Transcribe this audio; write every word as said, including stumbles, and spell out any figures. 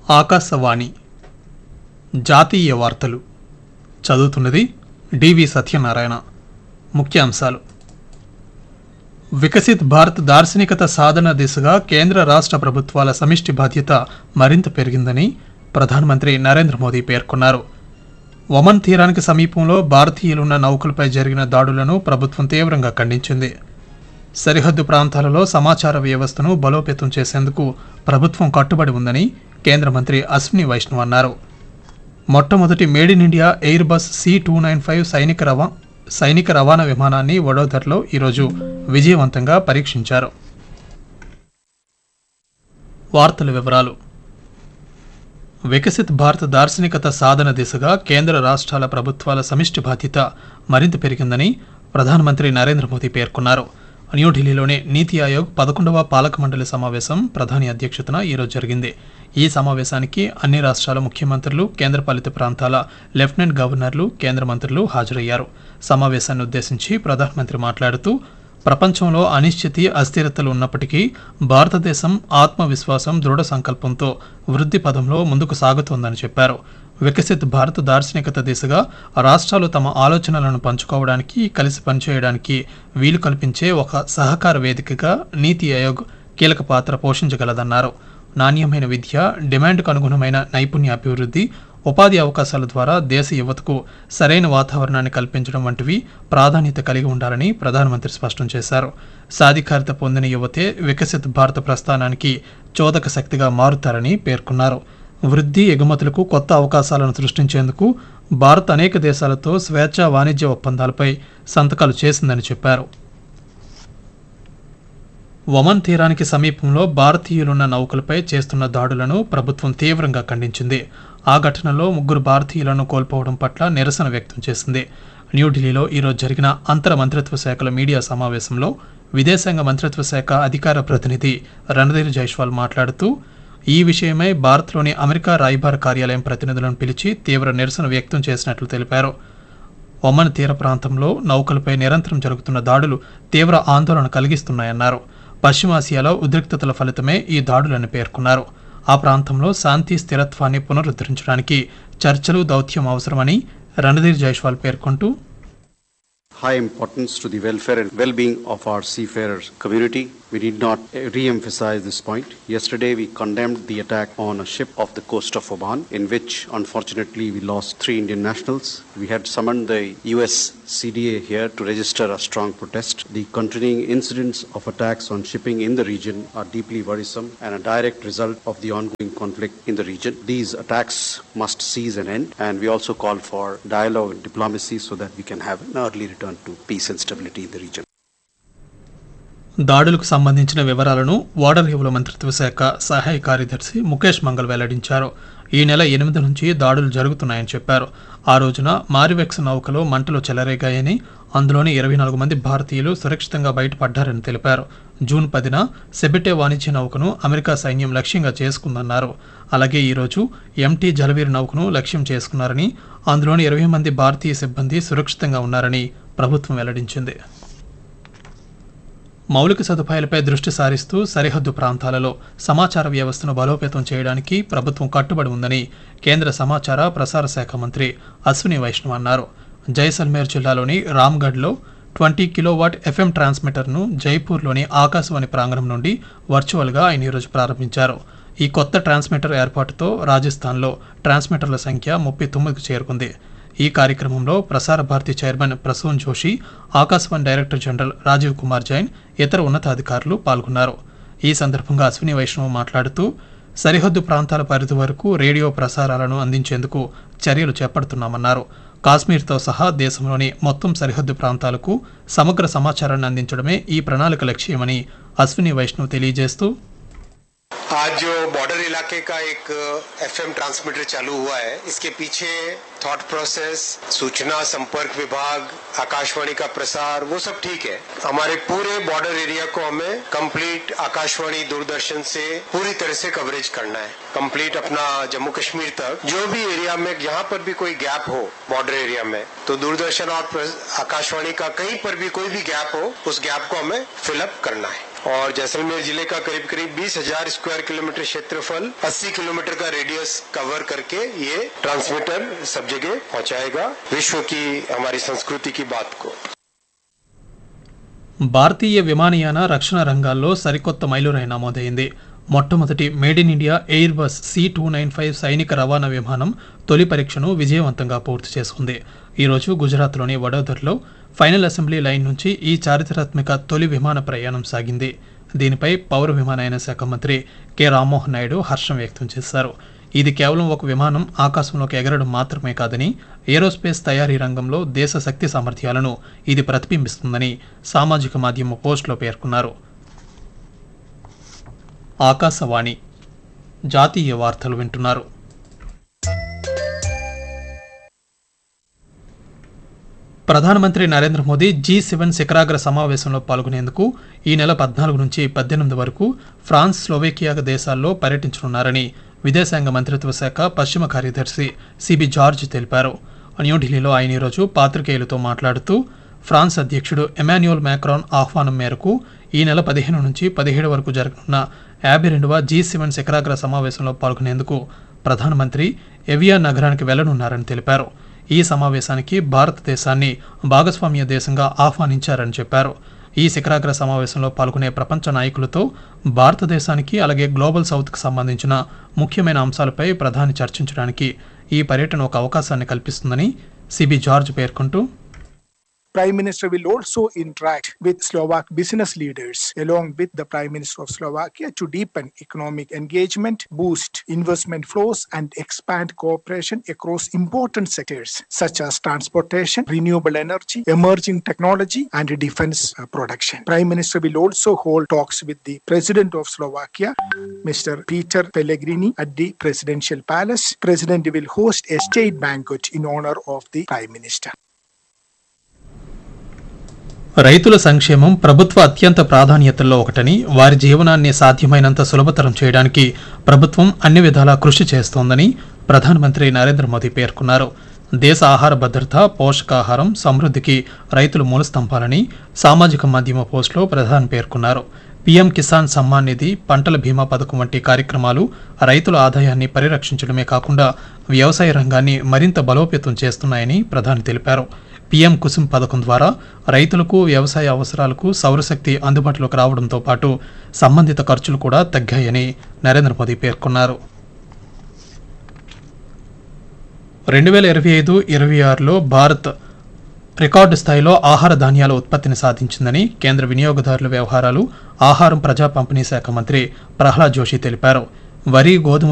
ఆకాశవాణి జాతీయ వార్తలు చదువుతున్నది డివి సత్యనారాయణ. ముఖ్యాంశాలు: వికసిత్ భారత్ దార్శనికత సాధన దిశగా కేంద్ర రాష్ట్ర ప్రభుత్వాల సమిష్టి బాధ్యత మరింత పెరిగిందని ప్రధానమంత్రి నరేంద్ర మోదీ పేర్కొన్నారు. ఒమన్ తీరానికి సమీపంలో భారతీయులున్న నౌకలపై జరిగిన దాడులను ప్రభుత్వం తీవ్రంగా ఖండించింది. సరిహద్దు ప్రాంతాలలో సమాచార వ్యవస్థను బలోపేతం చేసేందుకు ప్రభుత్వం కట్టుబడి ఉందని కేంద్ర మంత్రి అశ్విని వైష్ణవ్ అన్నారు. మొట్టమొదటి made in India air bus C two nine five సైనిక రవా సైనిక రవాణా విమానాన్ని వడోదరలో ఈరోజు విజయవంతంగా పరీక్షించారు. వార్తల వివరాలు: వికసిత్ భారత్ దార్శనికత సాధన దిశగా కేంద్ర రాష్ట్రాల ప్రభుత్వాల సమిష్టి బాధ్యత మరింత పెరిగిందని ప్రధానమంత్రి నరేంద్ర మోదీ పేర్కొన్నారు. న్యూఢిల్లీలోని నీతి ఆయోగ్ పదకొండవ పాలక మండలి సమావేశం ప్రధాని అధ్యక్షతన ఈరోజు జరిగింది. ఈ సమావేశానికి అన్ని రాష్ట్రాల ముఖ్యమంత్రులు, కేంద్రపాలిత ప్రాంతాల లెఫ్టినెంట్ గవర్నర్లు, కేంద్ర మంత్రులు హాజరయ్యారు. సమావేశాన్ని ఉద్దేశించి ప్రధానమంత్రి మాట్లాడుతూ, ప్రపంచంలో అనిశ్చితి, అస్థిరతలు ఉన్నప్పటికీ భారతదేశం ఆత్మవిశ్వాసం, దృఢ సంకల్పంతో వృద్ధి పదంలో ముందుకు సాగుతోందని చెప్పారు. వికసిత్ భారత్ దార్శనికత దిశగా రాష్ట్రాలు తమ ఆలోచనలను పంచుకోవడానికి, కలిసి పనిచేయడానికి వీలు కల్పించే ఒక సహకార వేదికగా నీతి ఆయోగ్ కీలక పాత్ర పోషించగలదన్నారు. నాణ్యమైన విద్య, డిమాండ్కు అనుగుణమైన నైపుణ్యాభివృద్ధి, ఉపాధి అవకాశాల ద్వారా దేశ యువతకు సరైన వాతావరణాన్ని కల్పించడం వంటివి ప్రాధాన్యత కలిగి ఉండాలని ప్రధానమంత్రి స్పష్టం చేశారు. సాధికారత పొందిన యువతే వికసిత్ భారత ప్రస్థానానికి చోదక శక్తిగా మారుతారని పేర్కొన్నారు. వృద్ధి, ఎగుమతులకు కొత్త అవకాశాలను సృష్టించేందుకు భారత్ అనేక దేశాలతో స్వేచ్ఛా వాణిజ్య ఒప్పందాలపై సంతకాలు చేసిందని చెప్పారు. ఒమన్ తీరానికి సమీపంలో భారతీయులున్న నౌకలపై చేస్తున్న దాడులను ప్రభుత్వం తీవ్రంగా ఖండించింది. ఆ ఘటనలో ముగ్గురు భారతీయులను కోల్పోవడం పట్ల నిరసన వ్యక్తం చేసింది. న్యూఢిల్లీలో ఈరోజు జరిగిన అంతర మంత్రిత్వ శాఖల మీడియా సమావేశంలో విదేశాంగ మంత్రిత్వ శాఖ అధికార ప్రతినిధి రణధీర్ జైస్వాల్ మాట్లాడుతూ, ఈ విషయమై భారత్లోని అమెరికా రాయబార కార్యాలయం ప్రతినిధులను పిలిచి తీవ్ర నిరసన వ్యక్తం చేసినట్లు తెలిపారు. ఒమన్ తీర ప్రాంతంలో నౌకలపై నిరంతరం జరుగుతున్న దాడులు తీవ్ర ఆందోళన కలిగిస్తున్నాయన్నారు. పశ్చిమాసియాలో ఉద్రిక్తతల ఫలితమే ఈ దాడులని పేర్కొన్నారు. ఆ ప్రాంతంలో శాంతి, స్థిరత్వాన్ని పునరుద్ధరించడానికి చర్చలు, దౌత్యం అవసరమని రణధీర్ జైస్వాల్ పేర్కొంటూ, high importance to the welfare and well-being of our seafarers community. We need not re-emphasize this point. Yesterday we condemned the attack on a ship off the coast of Oman, in which unfortunately we lost three Indian nationals. We had summoned the U S C D A here to register a strong protest. The continuing incidents of attacks on shipping in the region are deeply worrisome and a direct result of the ongoing conflict in the region. These attacks must cease and end, and we also call for dialogue and diplomacy so that we can have an early return to peace and stability in the region. దాడులకు సంబంధించిన వివరాలను ఓడరేవుల మంత్రిత్వ శాఖ సహాయ కార్యదర్శి ముఖేష్ మంగల్ వెల్లడించారు. ఈ నెల ఎనిమిది నుంచి దాడులు జరుగుతున్నాయని చెప్పారు. ఆ రోజున మారివెక్స్ నౌకలో మంటలు చెలరేగాయని, అందులోని ఇరవై నాలుగు మంది భారతీయులు సురక్షితంగా బయటపడ్డారని తెలిపారు. జూన్ పదిన సెబెటే వాణిజ్య నౌకను అమెరికా సైన్యం లక్ష్యంగా చేసుకుందన్నారు. అలాగే ఈరోజు ఎంటీ జలవీర్ నౌకను లక్ష్యం చేసుకున్నారని, అందులోని ఇరవై మంది భారతీయ సిబ్బంది సురక్షితంగా ఉన్నారని ప్రభుత్వం వెల్లడించింది. మౌలిక సదుపాయాలపై దృష్టి సారిస్తూ సరిహద్దు ప్రాంతాలలో సమాచార వ్యవస్థను బలోపేతం చేయడానికి ప్రభుత్వం కట్టుబడి ఉందని కేంద్ర సమాచార ప్రసార శాఖ మంత్రి అశ్విని వైష్ణవ్ అన్నారు. జైసల్మేర్ జిల్లాలోని రామ్గఢ్లో ట్వంటీ కిలోవాట్ ఎఫ్ఎం ట్రాన్స్మిటర్ను జైపూర్లోని ఆకాశవాణి ప్రాంగణం నుండి వర్చువల్గా ఆయన ఈరోజు ప్రారంభించారు. ఈ కొత్త ట్రాన్స్మిటర్ ఏర్పాటుతో రాజస్థాన్లో ట్రాన్స్మిటర్ల సంఖ్య ముప్పై తొమ్మిదికి చేరుకుంది. ఈ కార్యక్రమంలో Prasar Bharati chairman Prasoon Joshi, Akashvani director general Rajiv Kumar Jain, ఇతర ఉన్నతాధికారులు పాల్గొన్నారు. ఈ సందర్భంగా అశ్విని వైష్ణవ్ మాట్లాడుతూ, సరిహద్దు ప్రాంతాల పరిధి వరకు రేడియో ప్రసారాలను అందించేందుకు చర్యలు చేపడుతున్నామన్నారు. కాశ్మీర్తో సహా దేశంలోని మొత్తం సరిహద్దు ప్రాంతాలకు సమగ్ర సమాచారాన్ని అందించడమే ఈ ప్రణాళిక లక్ష్యమని అశ్విని వైష్ణవ్ తెలియజేస్తూ, आज जो बॉर्डर इलाके का एक एफएम ट्रांसमीटर चालू हुआ है, इसके पीछे थॉट प्रोसेस, सूचना संपर्क विभाग, आकाशवाणी का प्रसार, वो सब ठीक है. हमारे पूरे बॉर्डर एरिया को हमें कंप्लीट आकाशवाणी, दूरदर्शन से पूरी तरह से कवरेज करना है. कंप्लीट अपना जम्मू कश्मीर तक जो भी एरिया में यहाँ पर भी कोई गैप हो बॉर्डर एरिया में, तो दूरदर्शन और आकाशवाणी का कहीं पर भी कोई भी गैप हो, उस गैप को हमें फिलअप करना है. और जैसलमेर जिले का करीब करीब बीस हजार स्क्वायर किलोमीटर क्षेत्रफल अस्सी किलोमीटर का रेडियस कवर करके ये ट्रांसमीटर सब जगह पहुंचाएगा विश्व की हमारी संस्कृति की बात को। భారతీయ విమానయాన రక్షణ రంగాల్లో సరికొత్త మైలురాయి నమోదైంది. మొట్టమొదటి made in India air bus C two nine five సైనిక రవాణా విమానం తొలి పరీక్షను విజయవంతంగా పూర్తి చేసుకుంది. ఈరోజు గుజరాత్లోని వడోదరలో ఫైనల్ అసెంబ్లీ లైన్ నుంచి ఈ చారిత్రాత్మక తొలి విమాన ప్రయాణం సాగింది. దీనిపై పౌర విమానయాన శాఖ మంత్రి కె రామ్మోహన్ నాయుడు హర్షం వ్యక్తం చేశారు. ఇది కేవలం ఒక విమానం ఆకాశంలోకి ఎగరడం మాత్రమే కాదని, ఏరోస్పేస్ తయారీ రంగంలో దేశ శక్తి సామర్థ్యాలను ఇది ప్రతిబింబిస్తుందని సామాజిక మాధ్యమ పోస్టులో పేర్కొన్నారు. ఆకాశవాణి జాతీయ వార్తలు వింటున్నారు. ప్రధానమంత్రి నరేంద్ర మోదీ జీ సెవెన్ శిఖరాగ్ర సమావేశంలో పాల్గొనేందుకు ఈ నెల పద్నాలుగు నుంచి పద్దెనిమిది వరకు ఫ్రాన్స్, స్లోవేకియా దేశాల్లో పర్యటించనున్నారని విదేశాంగ మంత్రిత్వ శాఖ పశ్చిమ కార్యదర్శి సిబి జార్జ్ తెలిపారు. న్యూఢిల్లీలో ఆయన ఈరోజు పాత్రికేయులతో మాట్లాడుతూ ఫ్రాన్స్ అధ్యక్షుడు ఎమాన్యుయల్ మ్యాక్రాన్ ఆహ్వానం మేరకు ఈ నెల పదిహేను నుంచి పదిహేడు వరకు జరగనున్న యాభై రెండవ జీ సెవెన్ శిఖరాగ్ర సమావేశంలో పాల్గొనేందుకు ప్రధానమంత్రి ఎవియాన్ నగరానికి వెళ్లనున్నారని తెలిపారు. ఈ సమావేశానికి భారతదేశాన్ని భాగస్వామ్య దేశంగా ఆహ్వానించారని చెప్పారు. ఈ శిఖరాగ్ర సమావేశంలో పాల్గొనే ప్రపంచ నాయకులతో భారతదేశానికి అలాగే గ్లోబల్ సౌత్కు సంబంధించిన ముఖ్యమైన అంశాలపై ప్రధాని చర్చించడానికి ఈ పర్యటన ఒక అవకాశాన్ని కల్పిస్తుందని సిబి జార్జ్ పేర్కొంటూ, Prime Minister will also interact with Slovak business leaders along with the Prime Minister of Slovakia to deepen economic engagement, boost investment flows and expand cooperation across important sectors such as transportation, renewable energy, emerging technology and defense uh, production. Prime Minister will also hold talks with the President of Slovakia, Mister Peter Pellegrini at the Presidential Palace. President will host a state banquet in honor of the Prime Minister. రైతుల సంక్షేమం ప్రభుత్వ అత్యంత ప్రాధాన్యతల్లో ఒకటని, వారి జీవనాన్ని సాధ్యమైనంత సులభతరం చేయడానికి ప్రభుత్వం అన్ని విధాలా కృషి చేస్తోందని ప్రధానమంత్రి నరేంద్ర మోదీ పేర్కొన్నారు. దేశ ఆహార భద్రత, పోషకాహారం, సమృద్ధికి రైతులు మూలస్తంభాలని సామాజిక మాధ్యమ పోస్టులో ప్రధాని పేర్కొన్నారు. పీఎం కిసాన్ సమ్మాన్ నిధి, పంటల బీమా పథకం వంటి కార్యక్రమాలు రైతుల ఆదాయాన్ని పరిరక్షించడమే కాకుండా వ్యవసాయ రంగాన్ని మరింత బలోపేతం చేస్తున్నాయని ప్రధాని తెలిపారు. పీఎం కుసుమ్ పథకం ద్వారా రైతులకు వ్యవసాయ అవసరాలకు సౌరశక్తి అందుబాటులోకి రావడంతో పాటు సంబంధిత ఖర్చులు కూడా తగ్గాయని నరేంద్ర మోదీ పేర్కొన్నారు. రెండు వేల ఇరవై ఐదు ఇరవై ఆరులో భారత్ రికార్డు స్థాయిలో ఆహార ధాన్యాల ఉత్పత్తిని సాధించిందని కేంద్ర వినియోగదారుల వ్యవహారాలు, ఆహారం, ప్రజా పంపిణీ శాఖ మంత్రి ప్రహ్లాద్ జోషి తెలిపారు. వరి, గోధుమ